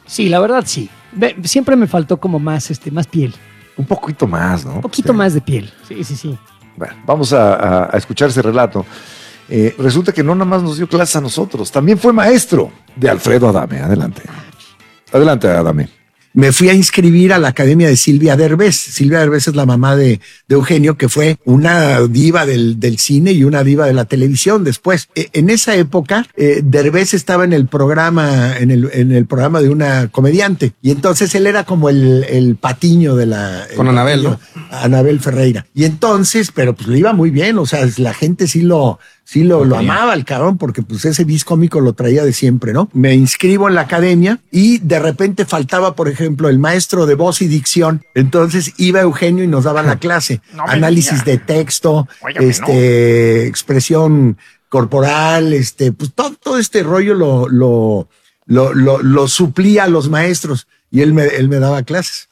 Sí, la verdad sí. Siempre me faltó como más, más piel. Un poquito más, ¿no? Un poquito más de piel. Sí. Bueno, vamos a escuchar ese relato. Resulta que no nada más nos dio clases a nosotros, también fue maestro de Alfredo Adame. Adelante. Adelante, Adame. Me fui a inscribir a la academia de Silvia Derbez. Silvia Derbez es la mamá de Eugenio, que fue una diva del cine y una diva de la televisión después. En esa época, Derbez estaba en el programa, en el programa de una comediante. Y entonces él era como el patiño de la... Con Anabel, ¿no? Anabel Ferreira. Y entonces, pero pues le iba muy bien. O sea, la gente sí lo amaba al cabrón, porque pues ese bis cómico lo traía de siempre, ¿no? Me inscribo en la academia y de repente faltaba, por ejemplo, el maestro de voz y dicción. Entonces iba Eugenio y nos daba la clase. Análisis de texto, expresión corporal, pues todo este rollo lo suplía a los maestros y él me daba clases.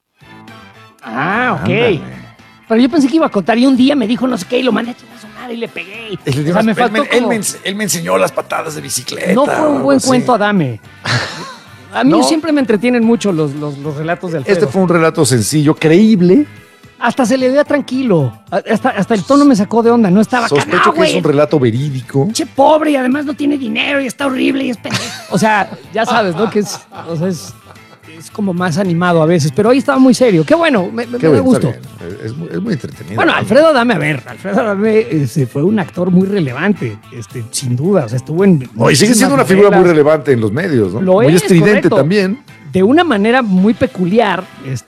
Ah, ok. Ándale. Pero yo pensé que iba a contar y un día me dijo no sé qué y lo mandé a chingar a su madre y le pegué. O sea, me faltó él me enseñó las patadas de bicicleta. No fue un buen cuento, Adame. A mí siempre me entretienen mucho los relatos de Alfredo. Este fue un relato sencillo, creíble. Hasta se le veía tranquilo. Hasta el tono me sacó de onda. No estaba Sospecho que es un relato verídico. Che, pobre, y además no tiene dinero y está horrible y es pendejo. O sea, ya sabes, ¿no? Que es como más animado a veces, pero ahí estaba muy serio. Qué bueno, me gustó. Es muy entretenido. Bueno, Alfredo Adame, Alfredo Adame fue un actor muy relevante, sin duda. O sea, estuvo en... y sigue siendo una figura muy relevante en los medios, ¿no? Muy estridente, correcto. También. De una manera muy peculiar,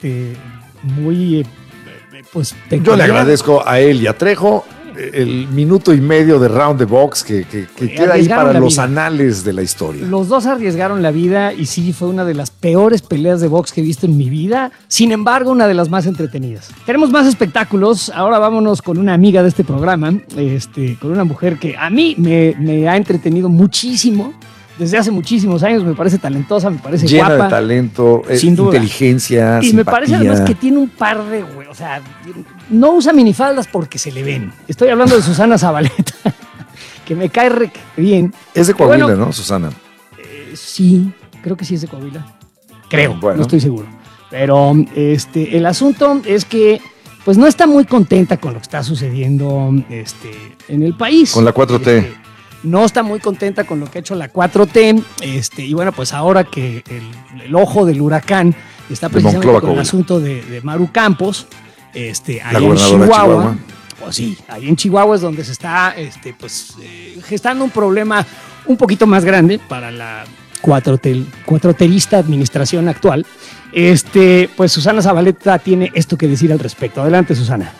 muy... pues peculiar. Yo le agradezco a él y a Trejo el minuto y medio de Round the Box que queda ahí para los anales de la historia. Los dos arriesgaron la vida y sí, fue una de las peores peleas de box que he visto en mi vida. Sin embargo, una de las más entretenidas. Queremos más espectáculos. Ahora vámonos con una amiga de este programa, con una mujer que a mí me ha entretenido muchísimo. Desde hace muchísimos años me parece talentosa, me parece llena guapa. De talento, sin duda. Inteligencia, y simpatía. Me parece además que tiene un par de... O sea, no usa minifaldas porque se le ven. Estoy hablando de Susana Zabaleta, que me cae bien. Es de Coahuila, ¿no, Susana? Sí, creo que sí es de Coahuila. Creo, no estoy seguro. Pero el asunto es que pues no está muy contenta con lo que está sucediendo en el país. Con la 4T. No está muy contenta con lo que ha hecho la 4T, y bueno, pues ahora que el ojo del huracán está precisamente con el asunto de Maru Campos, allá en Chihuahua. Pues sí, ahí en Chihuahua es donde se está gestando un problema un poquito más grande para la cuatroterista administración actual. Pues Susana Zabaleta tiene esto que decir al respecto. Adelante, Susana.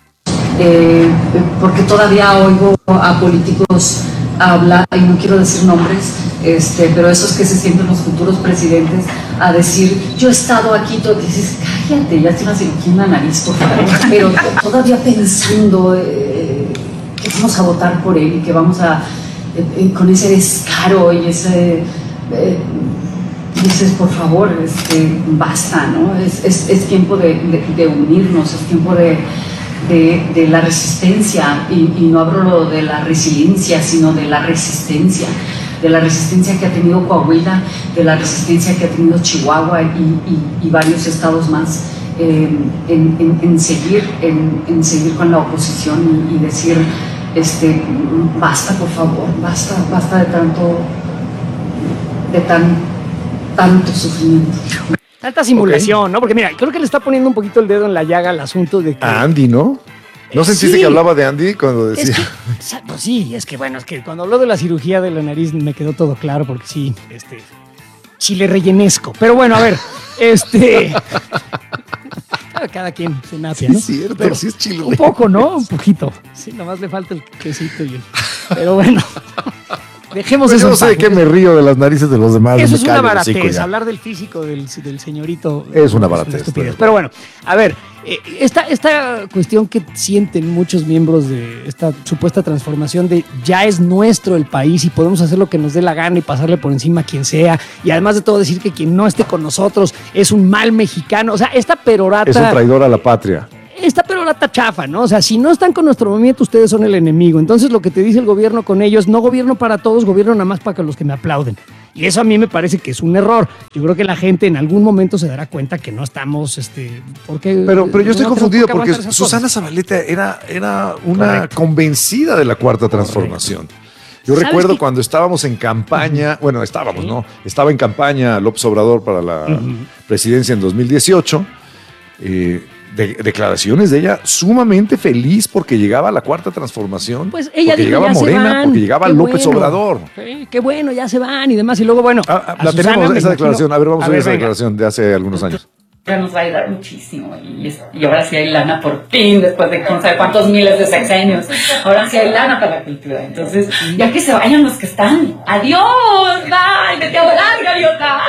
Porque todavía oigo a políticos hablar, y no quiero decir nombres, pero esos que se sienten los futuros presidentes a decir, yo he estado aquí, todo, dices, cállate, ya tienes cirugía en la nariz, por favor, pero todavía pensando que vamos a votar por él y que vamos a, con ese descaro y ese, dices, por favor, basta, ¿no? Es tiempo de unirnos, es tiempo de la resistencia, y no hablo de la resiliencia, sino de la resistencia que ha tenido Coahuila, de la resistencia que ha tenido Chihuahua y varios estados más, en seguir con la oposición y decir, basta, por favor, basta de tanto sufrimiento. Tanta simulación, ¿no? Porque mira, creo que le está poniendo un poquito el dedo en la llaga al asunto de que... A Andy, ¿no? ¿No sentiste que hablaba de Andy cuando decía...? Pues sí, es que cuando habló de la cirugía de la nariz me quedó todo claro porque sí, chile rellenesco. Pero bueno, a ver, cada quien se nace, ¿no? Sí, es cierto, pero sí es chile. Un poco, ¿no? Un poquito. Sí, nomás le falta el quesito y el... Pero bueno... Dejemos eso. Yo no sé de qué me río de las narices de los demás. Eso es una baratez. Hablar del físico del señorito es una baratez. Pero bueno, a ver, esta cuestión que sienten muchos miembros de esta supuesta transformación de ya es nuestro el país y podemos hacer lo que nos dé la gana y pasarle por encima a quien sea, y además de todo decir que quien no esté con nosotros es un mal mexicano. O sea, esta perorata... Es un traidor a la patria. Esta perorata chafa, ¿no? O sea, si no están con nuestro movimiento, ustedes son el enemigo. Entonces, lo que te dice el gobierno con ellos, no gobierno para todos, gobierno nada más para los que me aplauden. Y eso a mí me parece que es un error. Yo creo que la gente en algún momento se dará cuenta que no estamos, porque... Pero yo estoy confundido porque Susana cosas. Zabaleta era una convencida de la Cuarta Transformación. Yo recuerdo cuando estábamos en campaña, bueno, estábamos, ¿no? Estaba en campaña López Obrador para la presidencia en 2018. Declaraciones de ella sumamente feliz porque llegaba la Cuarta Transformación, pues ella porque dijo, llegaba Morena, porque llegaba López Obrador. Sí, qué bueno, ya se van y demás. Y luego, bueno, la tenemos, esa declaración. A ver, vamos a ver esa declaración de hace algunos años. Ya nos va a ayudar muchísimo y ahora sí hay lana por fin, después de quién sabe cuántos miles de sexenios, ahora sí hay lana para la cultura. Entonces, ya que se vayan los que están, adiós, bye, vete a volar, gaviota.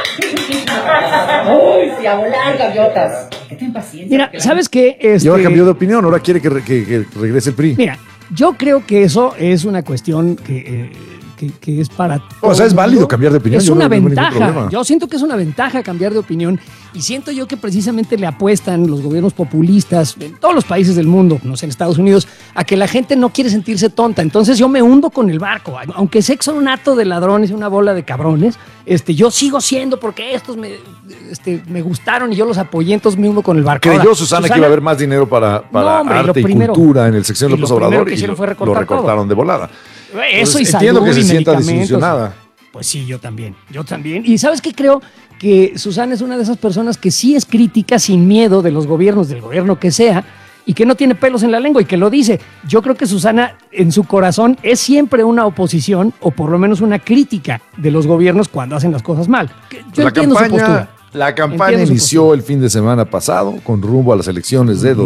Uy, sí, a volar, gaviotas. Que ten paciencia. Mira, ¿sabes qué? Y ahora cambió de opinión, ahora quiere que regrese el PRI. Mira, yo creo que eso es una cuestión que es para... O sea, es válido cambiar de opinión. Es una ventaja. Yo siento que es una ventaja cambiar de opinión y siento yo que precisamente le apuestan los gobiernos populistas en todos los países del mundo, no sé, en Estados Unidos, a que la gente no quiere sentirse tonta. Entonces yo me hundo con el barco. Aunque sé que son un hato de ladrones y una bola de cabrones, yo sigo siendo porque estos me gustaron y yo los apoyé, entonces me hundo con el barco. Creyó Susana que iba a haber más dinero para arte y cultura en el sección López Obrador y lo recortaron de volada. Eso entonces, y entiendo que se sienta medicamentos. desilusionada. Pues sí, yo también. Y ¿sabes qué? Creo que Susana es una de esas personas que sí es crítica sin miedo de los gobiernos, del gobierno que sea, y que no tiene pelos en la lengua y que lo dice. Yo creo que Susana en su corazón es siempre una oposición o por lo menos una crítica de los gobiernos cuando hacen las cosas mal. Yo entiendo su postura. La campaña inició el fin de semana pasado con rumbo a las elecciones de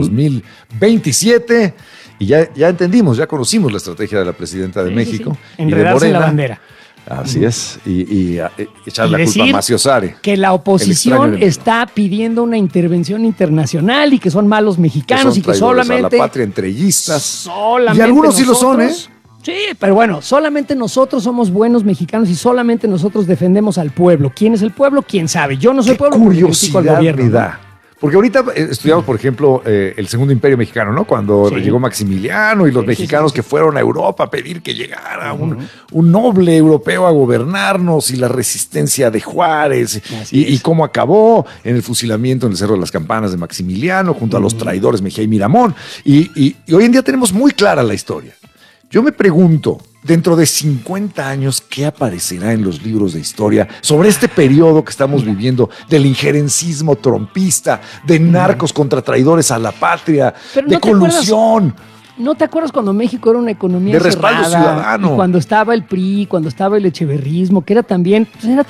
2027 y ya entendimos, ya conocimos la estrategia de la presidenta de México y de Morena. En la bandera. Así es, y echar la culpa a Macio Sare. Que la oposición está pidiendo una intervención internacional y que son malos mexicanos y que solamente... a la patria, entreguistas. Y algunos sí lo son, ¿eh? Sí, pero bueno, solamente nosotros somos buenos mexicanos y solamente nosotros defendemos al pueblo. ¿Quién es el pueblo? ¿Quién sabe? Yo no soy pueblo. Curiosidad me da. Porque ahorita estudiamos, por ejemplo, el Segundo Imperio Mexicano, ¿no? Cuando llegó Maximiliano y los mexicanos que fueron a Europa a pedir que llegara un noble europeo a gobernarnos y la resistencia de Juárez y cómo acabó en el fusilamiento en el Cerro de las Campanas de Maximiliano junto a los traidores Mejía y Miramón. Y hoy en día tenemos muy clara la historia. Yo me pregunto, dentro de 50 años, ¿qué aparecerá en los libros de historia sobre este periodo que estamos viviendo del injerencismo trompista, de narcos contra traidores a la patria, de colusión? ¿No te acuerdas cuando México era una economía de respaldo ciudadano? Y cuando estaba el PRI, cuando estaba el echeverrismo, que era también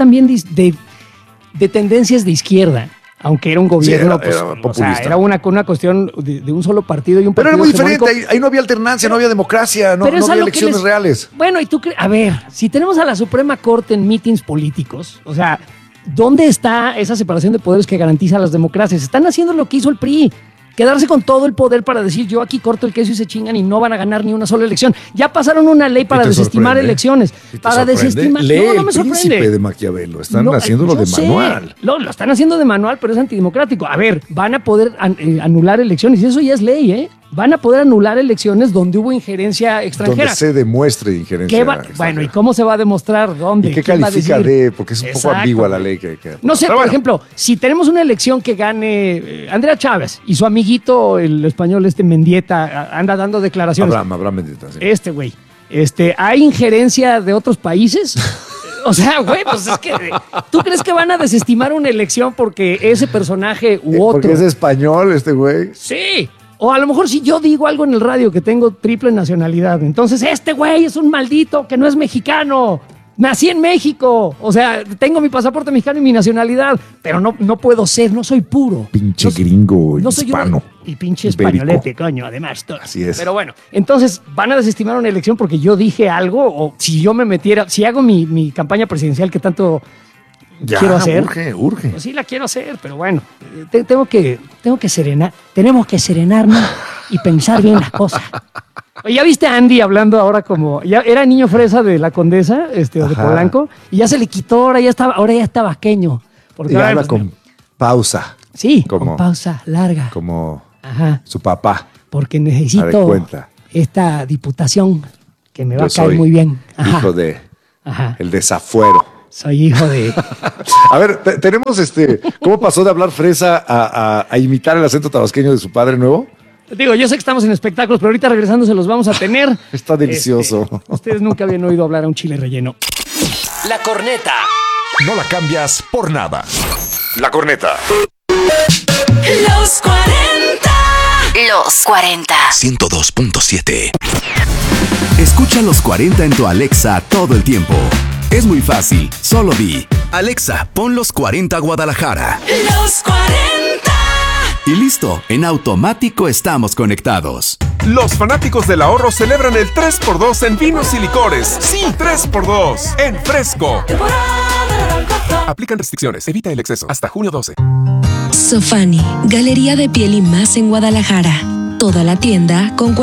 de tendencias de izquierda. Aunque era un gobierno, era una cuestión de un solo partido y un partido. Pero era muy diferente, ahí no había alternancia, no había democracia, no había elecciones reales. Bueno, y tú a ver, si tenemos a la Suprema Corte en mítines políticos, o sea, ¿dónde está esa separación de poderes que garantiza las democracias? Están haciendo lo que hizo el PRI. Quedarse con todo el poder para decir yo aquí corto el queso y se chingan y no van a ganar ni una sola elección. Ya pasaron una ley para desestimar elecciones. Para desestimar. No me sorprende. El Príncipe de Maquiavelo. Están haciéndolo de manual. Lo están haciendo de manual, pero es antidemocrático. A ver, van a poder anular elecciones y eso ya es ley, ¿eh? Van a poder anular elecciones donde hubo injerencia extranjera. Donde se demuestre injerencia extranjera. Bueno, ¿y cómo se va a demostrar? ¿Dónde? ¿Y qué califica de? Porque es un poco ambigua la ley. No sé, por ejemplo, si tenemos una elección que gane Andrea Chávez y su amiguito, el español Mendieta, anda dando declaraciones. Abraham Mendieta, sí. Güey. ¿Hay injerencia de otros países? O sea, güey, pues es que ¿tú crees que van a desestimar una elección porque ese personaje u otro? Porque es español este güey. Sí. O a lo mejor si yo digo algo en el radio que tengo triple nacionalidad, entonces este güey es un maldito que no es mexicano. Nací en México, o sea, tengo mi pasaporte mexicano y mi nacionalidad, pero no puedo ser, no soy puro. Pinche gringo, hispano. Y pinche españolete, coño, además. Así es. Pero bueno, entonces van a desestimar una elección porque yo dije algo, o si yo me metiera, si hago mi campaña presidencial que tanto quiero hacer. Urge. Pues sí la quiero hacer, pero bueno, tenemos que serenarnos y pensar bien las cosas. Oye, ¿ya viste a Andy hablando ahora como... Ya era niño fresa de la Condesa, o de Polanco, y ya se le quitó, ahora ya está vasqueño. Porque y habla con pausa. Sí, con pausa larga. Como su papá. Porque necesito esta diputación que me va a caer muy bien. Hijo de el desafuero. Soy hijo de... A ver, tenemos ¿cómo pasó de hablar fresa a imitar el acento tabasqueño de su padre nuevo? Digo, yo sé que estamos en espectáculos, pero ahorita regresando se los vamos a tener. Está delicioso. Ustedes nunca habían oído hablar a un chile relleno. La corneta. No la cambias por nada. La corneta. Los 40. Los 40. 102.7. Escucha Los 40 en tu Alexa todo el tiempo. Es muy fácil, solo di: Alexa, pon Los 40 Guadalajara. Los 40. Y listo, en automático estamos conectados. Los fanáticos del ahorro celebran el 3x2 en vinos y licores. Sí, 3x2 en Fresco. Aplican restricciones, evita el exceso. Hasta junio 12. Sofani, galería de piel y más en Guadalajara. Toda la tienda con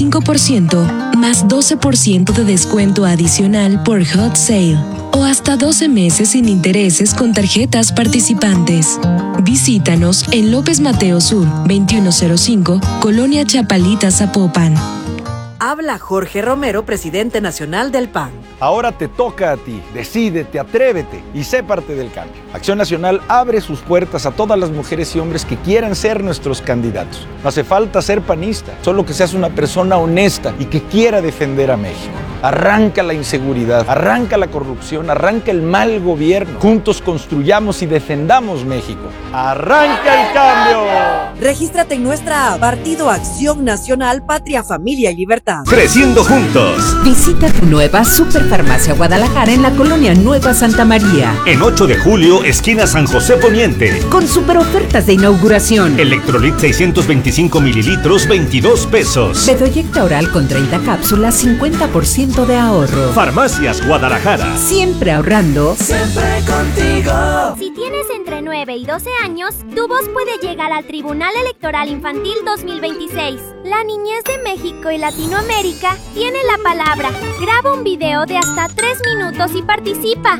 45% más 12% de descuento adicional por Hot Sale o hasta 12 meses sin intereses con tarjetas participantes. Visítanos en López Mateo Sur, 2105, Colonia Chapalita, Zapopan. Habla Jorge Romero, presidente nacional del PAN. Ahora te toca a ti. Decídete, atrévete y sé parte del cambio. Acción Nacional abre sus puertas a todas las mujeres y hombres que quieran ser nuestros candidatos. No hace falta ser panista, solo que seas una persona honesta y que quiera defender a México. Arranca la inseguridad, arranca la corrupción, arranca el mal gobierno. Juntos construyamos y defendamos México. ¡Arranca el cambio! Regístrate en nuestra app, Partido Acción Nacional, Patria, Familia y Libertad. Creciendo juntos. Visita tu nueva Superfarmacia Guadalajara en la colonia Nueva Santa María. En 8 de julio, esquina San José Poniente. Con super ofertas de inauguración. Electrolit 625 mililitros, 22 pesos. Bedoyecta oral con 30 cápsulas, 50% de ahorro. Farmacias Guadalajara. Siempre ahorrando. Siempre contigo. Si tienes entre 9 y 12 años, tu voz puede llegar al Tribunal Electoral Infantil 2026. La niñez de México y Latinoamérica tiene la palabra. Graba un video de hasta 3 minutos y participa.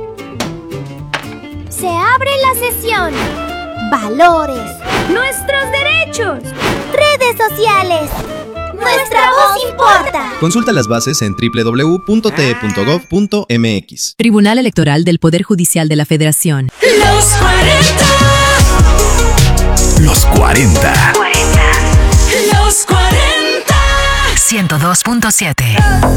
Se abre la sesión. Valores. Nuestros derechos. Redes sociales. Nuestra voz importa. Consulta las bases en www.te.gov.mx. Tribunal Electoral del Poder Judicial de la Federación. Los 40. Los 40. Los 40. 102.7.